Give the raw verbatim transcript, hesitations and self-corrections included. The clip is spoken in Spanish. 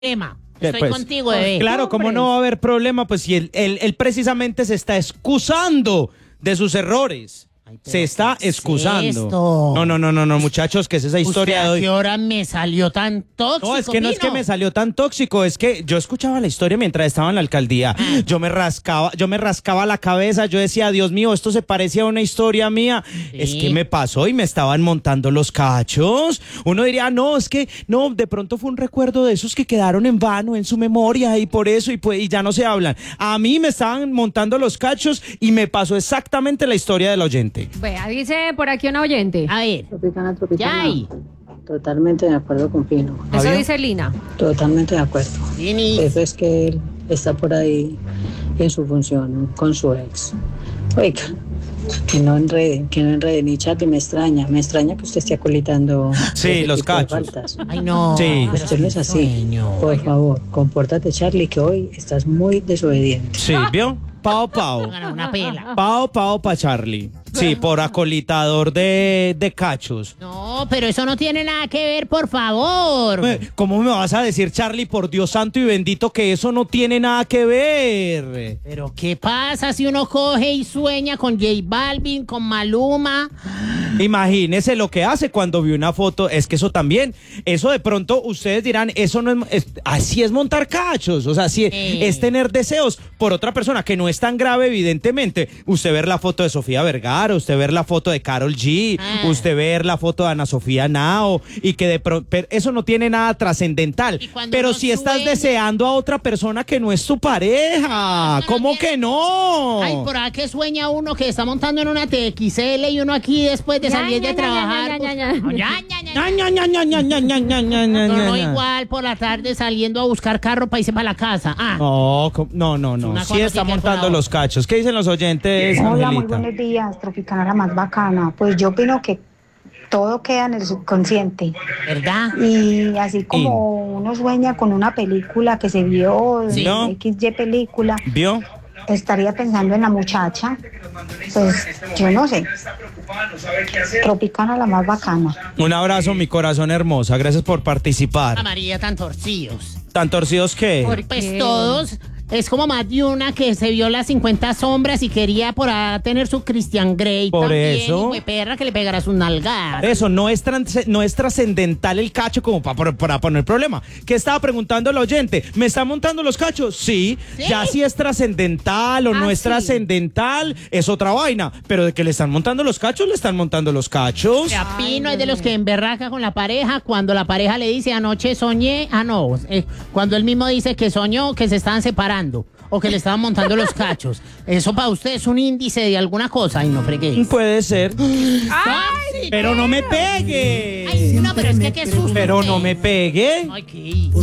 problema. Estoy pues, contigo, bebé. Claro, como no va a haber problema, pues si él, él, él precisamente se está excusando de sus errores. Ay, Se está ¿qué es excusando. esto? No, no, no, no, no, muchachos, que es esa historia ¿Usted de a hoy. qué hora me salió tan tóxico? No, es que no es que Pino? me salió tan tóxico, es que yo escuchaba la historia mientras estaba en la alcaldía. Yo me rascaba, yo me rascaba la cabeza, yo decía, Dios mío, esto se parecía a una historia mía. Sí. Es que me pasó y me estaban montando los cachos. Uno diría, no, es que no, de pronto fue un recuerdo de esos que quedaron en vano en su memoria y por eso y, pues, y ya no se hablan. A mí me estaban montando los cachos y me pasó exactamente la historia del oyente. Vea, dice por aquí una oyente. A ver, Tropicana, tropicana. ya hay. Totalmente de acuerdo con Pino. Eso ¿Había? dice Lina. Totalmente de acuerdo. Denis. Eso es que él está por ahí en su función con su ex. Oiga, que no enreden, que no enreden. Y Charlie, me extraña, me extraña que usted esté acolitando. Sí, ese los tipo de cachos. faltas. Ay, no. Sí. pero Usted no es qué así. sueño. Por favor, compórtate, Charlie, que hoy estás muy desobediente. Sí, ¿vio? Pao, pao. Háganle una pela. Pao, pao pa' Charlie. Sí, por acolitador de, de cachos. No, pero eso no tiene nada que ver, por favor. Eh, ¿Cómo me vas a decir, Charlie, por Dios santo y bendito, que eso no tiene nada que ver? Pero ¿qué pasa si uno coge y sueña con J Balvin, con Maluma? Imagínese lo que hace cuando vio una foto. Es que eso también, eso de pronto ustedes dirán, eso no es, es- así es montar cachos. O sea, así es, Eh. es tener deseos por otra persona, que no es tan grave, evidentemente. Usted ver la foto de Sofía Vergara, usted ver la foto de Karol G, Ah. usted ver la foto de Ana Sofía Nao, y que de pronto, eso no tiene nada trascendental. Y cuando Pero uno si estás sueña- deseando a otra persona que no es tu pareja, no ¿cómo tiene- que no? Ay, por ahí que sueña uno que está montando en una T X L y uno aquí después de Ya, salir ya, de ya, trabajar. ya, ya, pues, ya, ya. no, ya, ya, ya, ya. Ña, ña, ña, ña, ña, ña, ña, ña, ña, No, no, ña. igual por la tarde saliendo a buscar carro para irse para la casa. Ah, No, co- no, no, no. Una Sí cosa está sí que montando con la los cachos. ¿Qué dicen los oyentes, Hola, muy Angelita? buenos días, Tropicana la más bacana. Pues yo opino que todo queda en el subconsciente. ¿verdad? Y así como uno sueña con una película que se vio, Sí. ¿No? X Y película, ¿Vio? estaría pensando en la muchacha. Pues yo no sé. Tropicana la más bacana. Un abrazo, mi corazón hermosa. Gracias por participar. Amarilla tan torcidos. ¿Tan torcidos que? ¿Por Pues qué? todos. Es como más de una que se vio las cincuenta sombras y quería por ahí tener su Christian Grey. Por también, eso. Y fue perra que le pegara sus nalgadas. Eso, no es, trans- no es trascendental el cacho como para, para poner problema. ¿Qué estaba preguntando el oyente? ¿Me está montando los cachos? Sí. ¿Sí? Ya si es trascendental o no Ah, es sí. trascendental, es otra vaina. Pero de que le están montando los cachos, le están montando los cachos. O sea, Pino es de los que emberraca con la pareja cuando la pareja le dice anoche soñé, ah no, eh, cuando él mismo dice que soñó que se estaban separando o que le estaban montando los cachos. Eso para usted es un índice de alguna cosa y no fregué. Puede ser. ¡Ay! Pero no me pegue. Ay, no, pero es que qué susto. Pero usted. no me pegue. Ay, qué